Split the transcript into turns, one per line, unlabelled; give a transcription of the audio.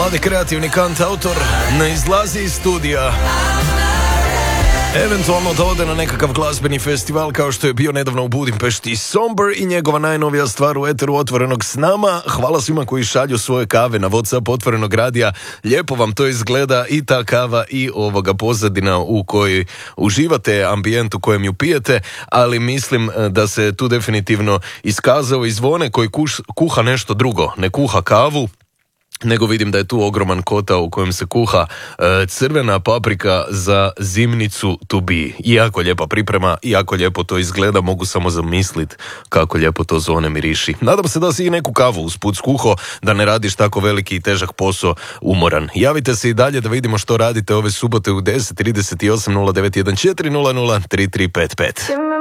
Mladi kreativni kantautor ne izlazi iz studija. Eventualno da ode na nekakav glazbeni festival kao što je bio nedavno u Budimpešti Somber i njegova najnovija stvar u eteru Otvorenog s nama. Hvala svima koji šalju svoje kave na WhatsApp Otvorenog radija. Lijepo vam to izgleda i ta kava i ovoga pozadina u kojoj uživate, ambijent u kojem ju pijete, ali mislim da se tu definitivno iskazao i Zvone koji kuha nešto drugo, ne kuha kavu, nego vidim da je tu ogroman kotao u kojem se kuha crvena paprika za zimnicu to be. Jako lijepa priprema, jako lijepo to izgleda, mogu samo zamisliti kako lijepo to Zvone miriši. Nadam se da si i neku kavu usput skuho, da ne radiš tako veliki i težak posao umoran. Javite se i dalje da vidimo što radite ove subote u 10:38 0914 00 3355.